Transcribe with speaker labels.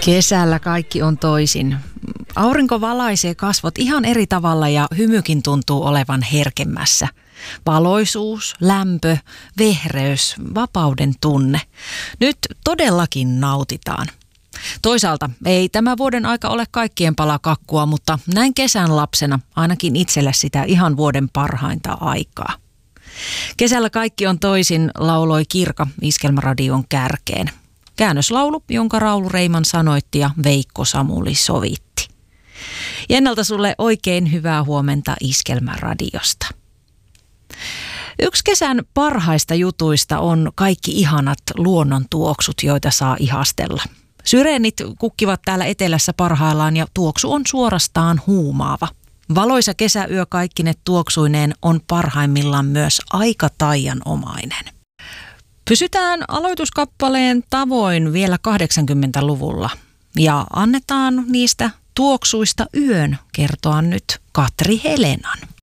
Speaker 1: Kesällä kaikki on toisin. Aurinko valaisee kasvot ihan eri tavalla ja hymykin tuntuu olevan herkemmässä. Valoisuus, lämpö, vehreys, vapauden tunne. Nyt todellakin nautitaan. Toisaalta ei tämä vuoden aika ole kaikkien pala kakkua, mutta näin kesän lapsena ainakin itselle sitä ihan vuoden parhainta aikaa. Kesällä kaikki on toisin, lauloi Kirka Iskelmäradion kärkeen. Käännöslaulu, jonka Raulu Reiman sanoitti ja Veikko Samuli sovitti. Jennalta sulle oikein hyvää huomenta Iskelmäradiosta. Yksi kesän parhaista jutuista on kaikki ihanat luonnon tuoksut, joita saa ihastella. Syreenit kukkivat täällä etelässä parhaillaan ja tuoksu on suorastaan huumaava. Valoisa kesäyö kaikkine tuoksuineen on parhaimmillaan myös aika taianomainen. Pysytään aloituskappaleen tavoin vielä 80-luvulla ja annetaan niistä tuoksuista yön kertoa nyt Katri Helenan.